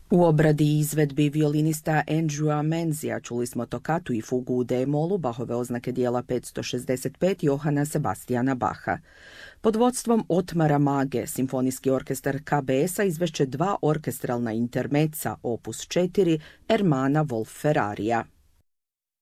U obradi i izvedbi violinista Andrewa Menzija čuli smo tokatu i fugu u D-molu, Bachove oznake dijela 565 Johana Sebastiana Bacha. Pod vodstvom Otmara Mage, Simfonijski orkestar KBS-a izvešće 2 orkestralna intermeca, opus 4, Ermana Wolf Ferrarija.